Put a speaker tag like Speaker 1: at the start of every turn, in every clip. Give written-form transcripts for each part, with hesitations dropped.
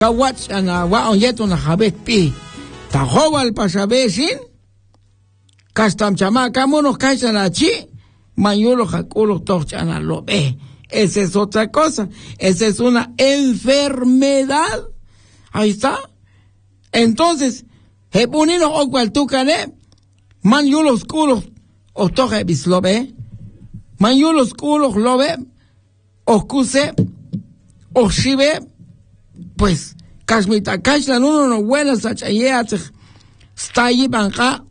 Speaker 1: Kawats ana wa onyeto na habet pi. Ta howal pasabesin. Kastam chamaca mono kaisa na chi. Mayulo jaculo torchana lo ve. Esa es otra cosa. Esa es una enfermedad. Ahí está. Entonces, hepunino o cual tucane. Man yulos culos o toje bislobe. Man yulos culos lobe. O cuse. O shibe. Pues, kasmita kashlan uno no buena sachayeat. Está allí banca.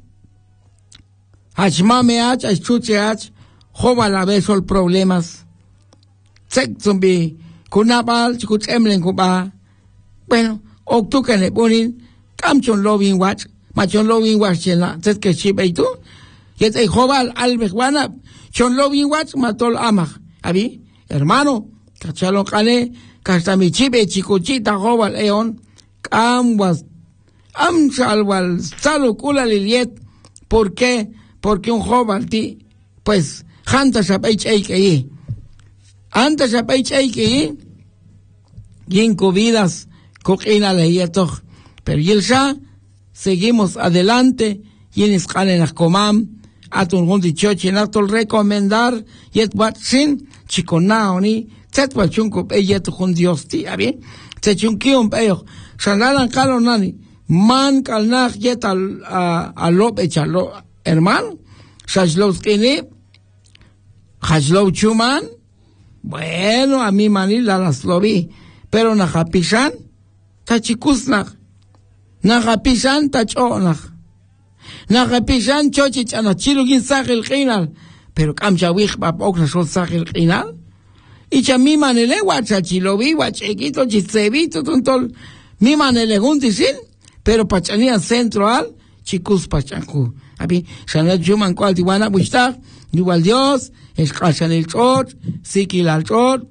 Speaker 1: Hachmame hach, chuche hach. Jova la vez ol problemas. Sek zumbi. Kunabal, chikuch emlen kuba. Bueno, o tu que le ponen. Camchon loving watch. Machon loving watch chela. Tes que chibe y tú. Yet e jova al bejuana. Chon loving watch matol amach. Abi, hermano. Cachalo cane. Hasta mi chibe chicuchita jova león. Was. Shalwal. Salo kula liliet. ¿Por qué? Porque un joven ti. Pues. Hanta shapech eiki. Anta shapech eiki. Ginko vidas. Coquina leyetok. Pero yelsha. Seguimos adelante. Yenis kanenak komam. Atun hundi chochi natol recomendar. Yet watsin. Chikonaoni. Tetwa chunko peyeto hun Dios ti. Abi. Techunkion peyo. Shanalan kalonani. Man kalnak yet al lop echalo. Hermano. Shashlovskini. Hashlow chuman. Bueno, a mi manila las lo vi. Pero najapishan. Tachikusnak. Najapishan tachonak. Najapishan chochich anachilugin sahil kinal. Pero kamchawich papok na shol sahil kinal. Y cha mi manele wachachilovi, wachekito, chitzevito, tontol. Mi manele juntisin. Pero pachania central. Chikus pachanku. Abi, shanat chuman cual tiwana bushtak. Igual Dios, escachan el chor, sikil al chor.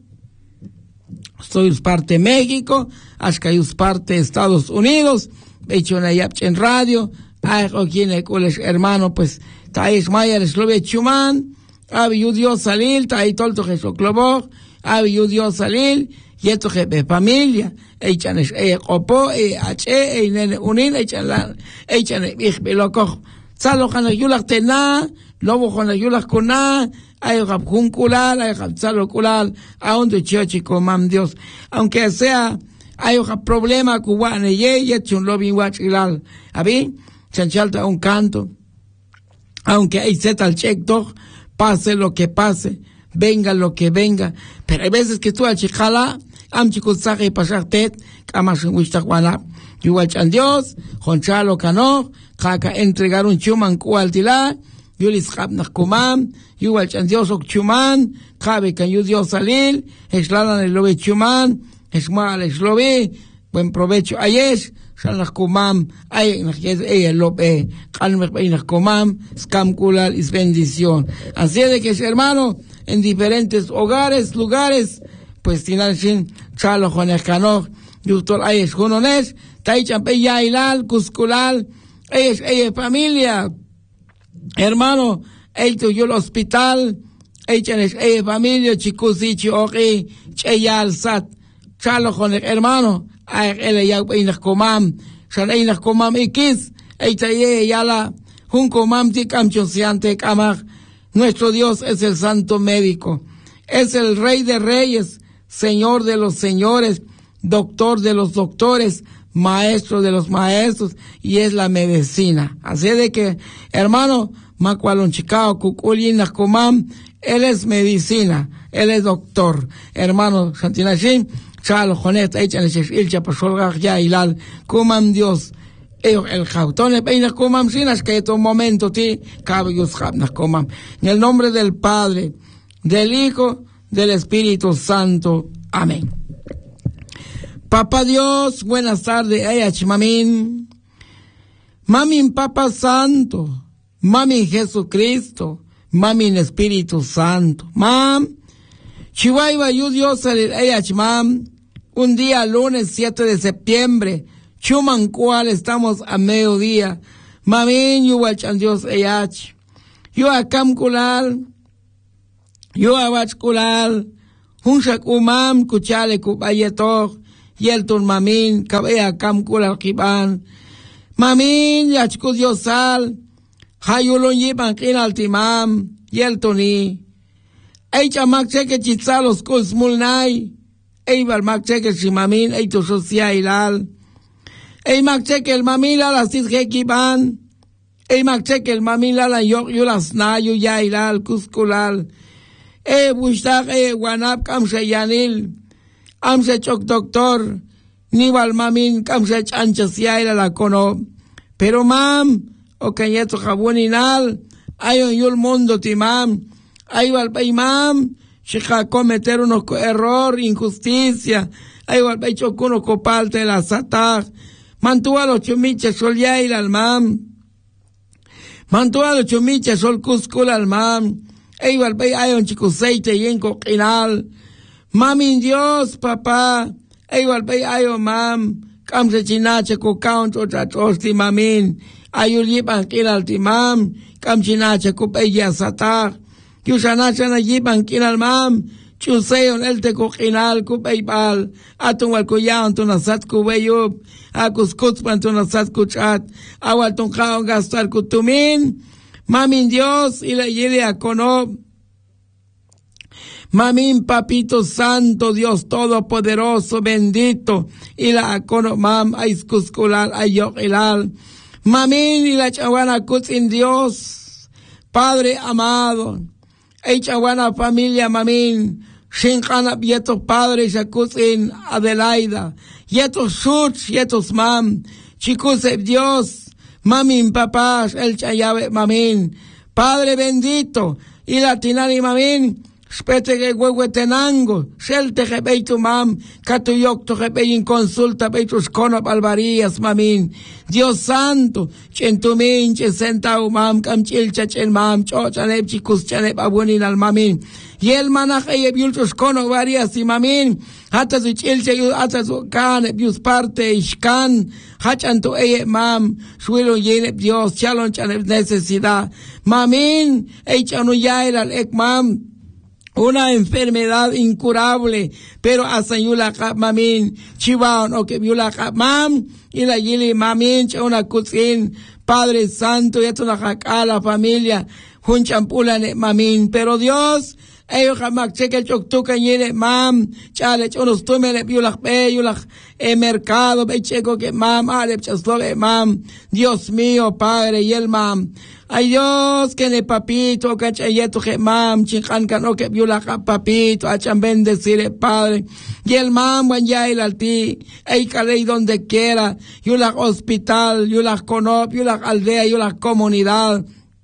Speaker 1: Soy parte de México, ascayus parte de Estados Unidos, hecho en radio, aquí en el colegio hermano, pues, taes mayer slove chuman, abi Dios salil, taes tolto Jesús clobo, abi Dios salil, y esto que familia, echan copo, hache, nene unin, echan ich beloco, salo kana yulak tena, lobo con la yulas kuna, hay un culal, hay un culal, a donde chico mam Dios, aunque sea, hay un problema cubano, y un lobby guachilal, a mí, se chalta un canto, aunque hay zeta al check pase lo que pase, venga lo que venga, pero hay veces que tú al chichala, am chicos saque y pasarte, camas en Wistahuana, igual chan Dios, jonchalo cano, caca entregar un chuman cualtila, Yulis Habnach Kumam, Yuval Chandios Ok Chuman, Kabe Can Yu Dios Salil, Exlalan el Lobe Chuman, Esmal Exlobe, buen provecho Ayesh, Shalnach Kumam, Ayenach el Lobe, Kalmech Beinach Kumam, Skam Kulal is bendición. Así de que, hermano, en diferentes hogares, lugares, pues Tinalshin, Chalo Jonechanoch, Yutor Ayesh Jononesh, Taichan Peya Ilal, Cusculal, Ayesh familia. Hermano, esto yo el hospital, echanes, familia, chikusichi, oki, cheyal sat, chalo con el hermano, ele ya inas comam, shan inas comam ikis, echaye yala, un comam tikam chosiante kamach, nuestro Dios es el santo médico, es el rey de reyes, señor de los señores, doctor de los doctores, maestro de los maestros, y es la medicina. Así de que, hermano, Macualon Chicao, Cuculinas Comam, él es medicina, él es doctor. Hermano, Santinashin, Chalo, Jonet, Echanes, Ilcha, Pasolgaj, ya, Hilal, Comam Dios, el Jautone, Peinas Comam, Sinas, que en un momento ti, Caballos Jabnas Comam. En el nombre del Padre, del Hijo, del Espíritu Santo. Amén. Papá Dios, buenas tardes, Ayach, Mamin. Mamin, Papa Santo. Mami Jesucristo, mami Espíritu Santo, mam, Chihuahua, yu Dios, mam, un día lunes 7 de septiembre, chuman cual estamos a mediodía, mamin yu wachan Dios eyach, yu akam kulal, yu awach kulal, un shak umam kuchale kubayetoch, yelton mamin, kabea kamkul kiban. Mamin, yachku diosal, hayulon yipan kinal timam, yeltoni. Eicha makcheke chitzalos kulsmulnay, eibar makcheke shimamin, eito socia ilal. Ei makcheke el mamin la sitjekiban, ei makcheke el mamin la yulas nayu ya ilal, kuskulal. Bushtag wanap kamse yanil, amse chok doctor, niwal mamin kamse chanchas ya la kono. Pero mam, o kanyeto jabuninal, ayon yul mundo timam, aywal pay mam, shika cometer unos error, injusticia, aywal pay chokuno copalte la satag, mantuva los chumiches sol yail al mam, mantuva los chumiches sol kuskul al mam, aywal pay ayon chikuseite yenko kinal, mamin Dios, papá, aywal pay ayon mam, kamse chinache ko count o chachosti mamin, ayul yipan kinal timam, kam chinache ko peya satag, Yusanacha na yipan kinal mam, chuseyon el te ko kinal ko paypal, atong wal ko yaon to nasat ko weyup, akus kutspan to nasat ko chat, awal tong kaong gastar ko tumin, mamin Dios, ila yili akonob, mamin papito santo, Dios todopoderoso, bendito, ila akonob mam, aiskuskulal, ayok ilal, mamin ila chawana kutsin Dios, Padre amado, Eichawana familia mamin, Shinkanap yetos padres yakusin Adelaida, yetos shuts, yetos mam, chikusep Dios, mamin papás, el chayabe mamin, Padre bendito, y latinari mamin, spete que huehuetenango, shelte que beitu mam, katuyok to que bein consulta beitus konop alvarías mamin, Dios santo, chentumin, chesenta mam, kamchilcha chen mam, chochanep chikus chanep abunin al mamin, y el manaj yultus konop varias y mamin, hata su chilcha hata su kanep yus parte ishkan, hachanto mam, suelo yenep Dios, chalon chanep necesidad, mamin, eichanu yael al ek mam, una enfermedad incurable, pero asayula mamin, chivaon o que viula mam, y la yili mamin, una cusin, Padre Santo, y esto la la familia, junchampula mamin, pero Dios, ellos jamás cheque el choctuca y mam, chale, unos túmenes, viulach mercado, becheco que mam, alep chaslobe mam, Dios mío, Padre, y el mam, ay Dios, que ne papito, cachayeto que mam, chinkan cano que viula papito, achan bendecir Padre, y el mam, buen ya el alti, ey calei donde quiera, yula hospital, yula conop, yula aldea, yula comunidad,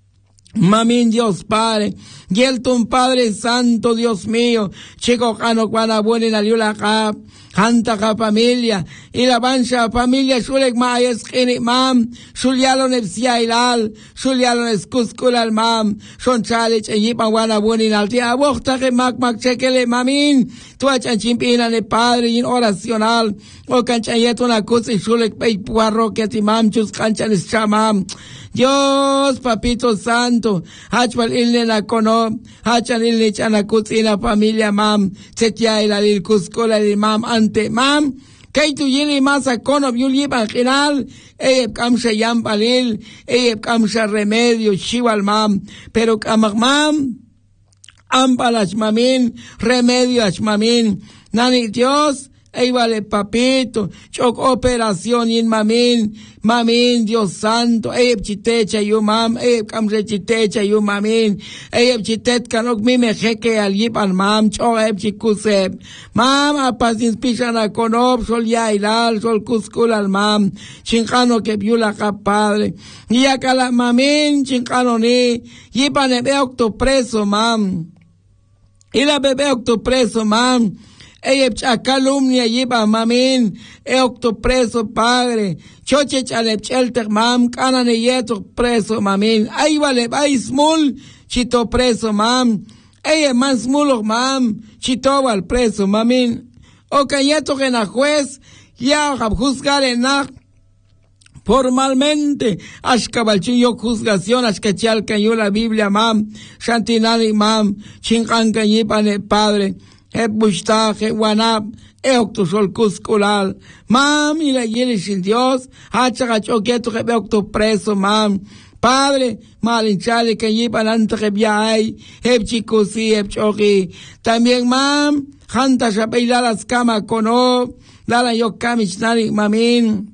Speaker 1: mamin Dios Padre, y el tu Padre Santo, Dios mío, chico cano cuana buena en la cap, Hanta familia, y la bancha familia, shulek maes kini mam, shulyalon epsia ilal, shulyalon eskuskul al mam, son challenge e yipa wana bunin alti, abokta que mak chekele mamin, tu achan chimpina ne Padre in oracional, o canchayeto na kusi shulek pei parroquia timam, chus canchan chamam, Dios, papito santo, hachpal ilne na kono, hachan ilne chana kutsina familia mam, setia ilal kuskola il mam ante mam, kay tu yili masa kono yuli panginal, kamsha yampalil, kamsha remedio, shiwal mam, pero kamak mam, ampalas mamin, remedio as mamin, nani Dios, vale papito, chok operación in mamin, Dios santo, chitecha yu mam, kamse chitecha yu mamin, chitet kanok mime jeke al yip al mam, chok chikusep, mam apasin pisana konop, sol ya ilal, sol kuskul al mam, chinkano que viula padre, y akala mamin, chinkano ni, yipan octo preso mam, y la bebé octo preso mam, calumnia lleva mamin, octo preso padre, choche chalep chelter mam, canane yeto preso mamin, ay vale, ay smul, chito preso mam, man smulo mam, chito al preso mamin, o cayeto que na juez, ya juzgar en formalmente, ashkabalchin yo juzgación, ashkachal yo la Biblia mam, shantinani mam, chinkan kanyipane padre, bushta, wanab, octo sol cusculal. Mam, y la yele sin Dios, hacha quieto que octo preso, mam. Padre, malinchale que llevan ante que viay, chikusi, choki. También, mam, hanta shapeila las camas cono, dala yo kamichnari, mamin.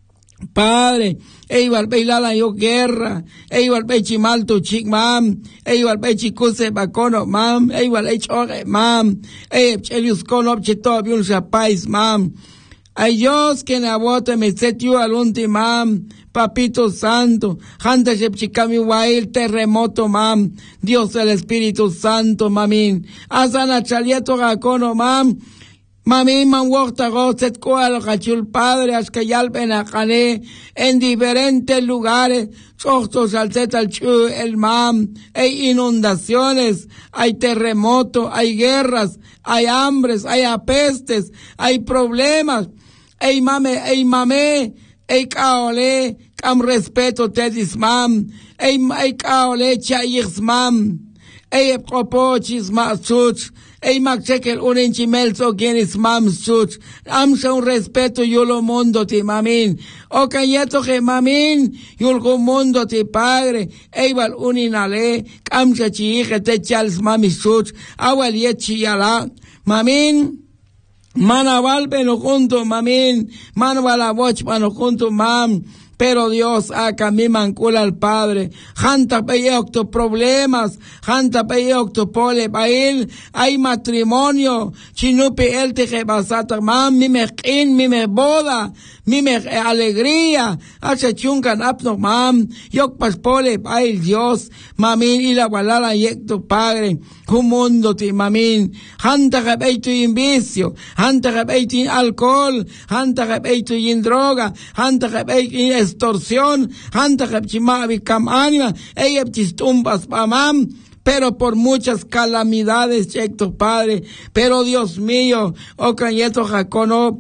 Speaker 1: Padre, igual la yo guerra, igual chimal tu chic mam, igual chikuse bacono mam, igual choque mam, chelius conop chitop yun shapais mam. Ay Dios que nabote me setiu al mam, Papito Santo, Hanta Shepchikami Wail, terremoto mam, Dios el Espíritu Santo mamin, Asana Chalieto Gacono mam, Mami man wokta goset koal gachul padre askayal benakane en diferentes lugares chochos al al chu el mam hay inundaciones, hay terremotos, hay guerras, hay hambres, hay apestes, hay problemas, hay mame, hay kaole cam respeto tedis mam, hay kaole chayix mam, hay propochis masuch. Ey magchekel unen chimelso quienes mam such. Amsa un respeto yo lo mundo ti mamin. O cayeto que mamin yulgo mundo ti padre. Ey val uninale. Amsa chi hija te chals mami such. Awal yechi yala. Mamin. Manaval peno junto mamin. Manaval a boch pano junto mam. Pero Dios acá mi mancula al Padre. Janta peyocto problemas. Janta peyocto pole bail. Hay matrimonio. Chinupi el te basata mam. Mi me boda. Mi me alegría. Hace chungan apno mam. Yok pas pole bail Dios. Mamin y la walala yecto Padre. Un mundo ti mamin. Janta rebeito in vicio. Janta rebeito in alcohol. Janta rebeito in droga. Janta rebeito in extorsión, hanta chimabicam camania, ella chistumbas pamam, pero por muchas calamidades, checto Padre, pero Dios mío, o cayeto jacono,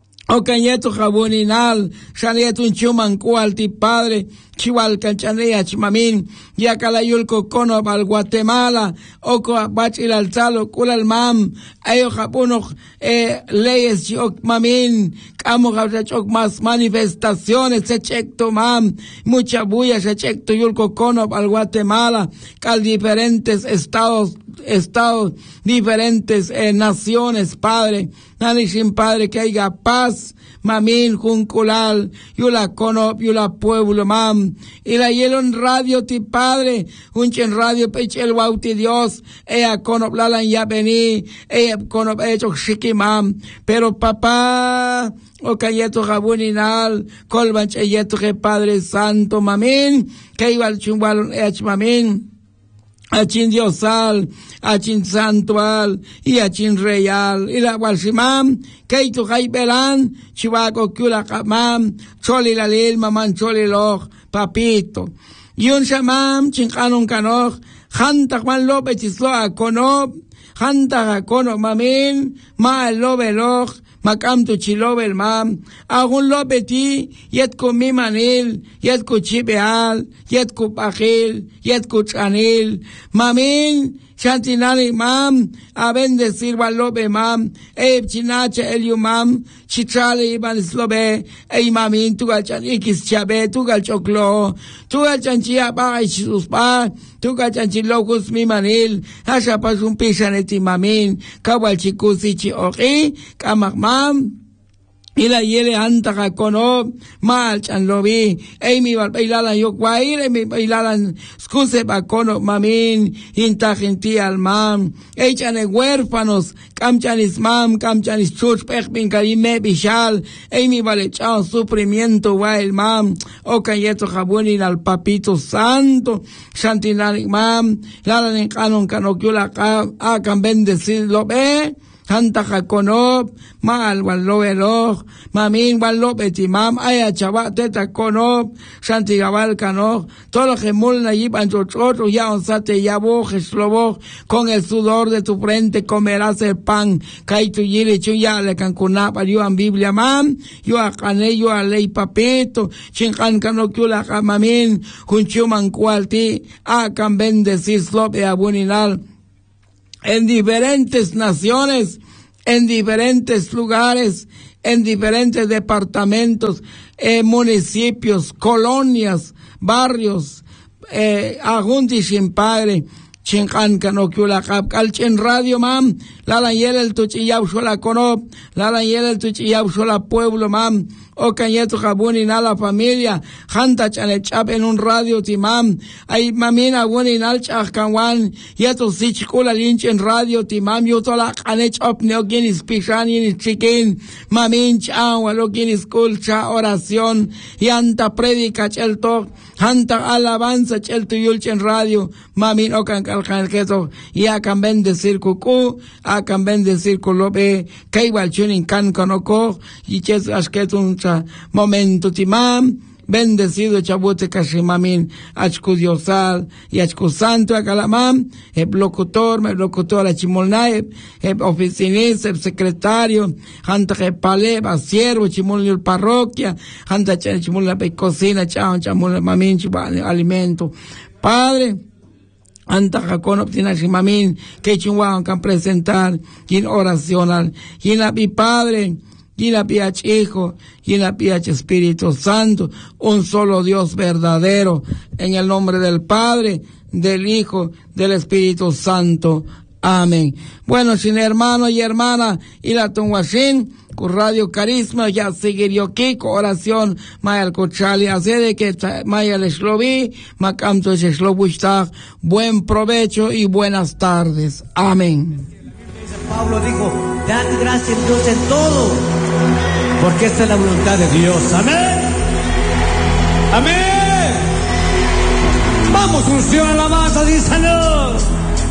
Speaker 1: o cayeto jabuninal, chaneto un chuman cualti Padre, chihual canchanea chimamin, ya calayulco cono al Guatemala, o coabachil al salo, culal mam, ayo japuno, leyes chok mamin, camo chok más manifestaciones, se checto mam, mucha bulla, se checto yulco cono al Guatemala, cal diferentes estados, diferentes naciones, Padre, nadie sin Padre, que haya paz, mamin, junculal, yula conop, yula pueblo, mam, y la hielo en radio, ti Padre, unchen radio, peche el bauti Dios, ella conop, lalan ya vení, ella conop, hecho shiki, mam, pero papá, o cayeto jabuninal, colban cheyeto que Padre Santo, mamin, que iba al chumbalon, mamin, achin diosal, achin santual, y achin real, y la walsimam, que tu jai belan, chivaco kula kamam, choli la lil, maman choli loch, papito. Y un shamam, chinkanon kanoch, janta Juan López chisloa konob, janta konob mamin, ma el lobe loch, makam tu chilobel mam, agun lopeti, yet ku mi manil, yet ku chibeal, yet ku pajil, yet ku chanil, mamin, chantinali mam, a bendecir lobe mam, chinache el mam, chichale iban slobe, mamin, tu galchan ikis chabe, tu galchoklo, tu galchan chiapa y chisuspa, tu galchan chilocus mi manil, hasha pasum pishaneti mamin, kawal chikusi chi oki, kamak mam, y la yele anta jacono, mal chan lo vi, mi bailalan yo guair, mi bailalan scuse bacono mamin, inta genti al mam, chane huérfanos, cam chanis mam, cam chanis chuch, pechpin karime bishal, mi vale chao sufrimiento guail mam, o cayeto jabunin al papito santo, shantinari mam, lalan en canon canocula acan bendecir lo ve, Hanta jaconob, mal walloveloch, mamin wallopeti mam, aya chava teta conob, shantigabal canoch, todo lo que mulna y panchochocho, ya onsate ya bojes lobo, con el sudor de tu frente comerás el pan, kai tu yile chuya le cancunapa, yo en Biblia mam, yo a cane, yo a ley papito, chinkan canocula mamin, junchuman cualti, a can bendecir slope abuninal, en diferentes naciones, en diferentes lugares, en diferentes departamentos, municipios, colonias, barrios, ajunti sin padre, chinkan kanokula kap kalchen radio mam, la yel tu chiyaw sola conop, la yel tu chiyaw sola pueblo mam, o cañeto jabuni na la familia, hanta chane chap en un radio timam, ay mamina buni nal chahkanwan, yeto sichkula linch en radio timam, yotola kanech op neo ginis pishan yinis chikin, mamin chawa lo ginis kulcha oración, yanta predica chel tok, hanta alabanza chel tuyulch en radio, mamin okan kalkan keto, ya kan bendecir kuku, akan bendecir kulobe, kaibal chunin kan konoko, y ches ashketun momento timam, bendecido chabote kashimamin, achku diosal, y achku santo akalamam, el locutor a chimolnae, el oficinista, el secretario, hanta que paleba, siervo, chimol el parroquia, hanta chimol la cocina, chamol mamin, alimento. Padre, anta kakon optina shimamin, que chingwan kan presentar, yin oracional, yin a mi Padre, y la PH Hijo, y la PH Espíritu Santo, un solo Dios verdadero, en el nombre del Padre, del Hijo, del Espíritu Santo. Amén. Bueno, sin hermano y hermana, y la Tunguashin, con Radio Carisma, ya seguir yo aquí, con oración, Maya Cochali, hace de que Maya les lo vi, Macamto les lo busca, buen provecho y buenas tardes. Amén.
Speaker 2: Pablo dijo, dad gracias a Dios en todo, porque esta es la voluntad de Dios. Amén. Amén. Vamos, unción, alabanza, dice Señor.